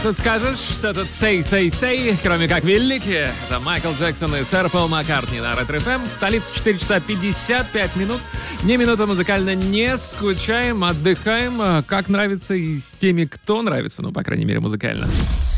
Тут скажешь, что тут сей, кроме как великие. Это Майкл Джексон и сэр Пол Маккартни на Ретро-ФМ. Столица 4 часа 55 минут. Ни минуты музыкально не скучаем, отдыхаем. Как нравится и с теми, кто нравится, ну, по крайней мере, музыкально.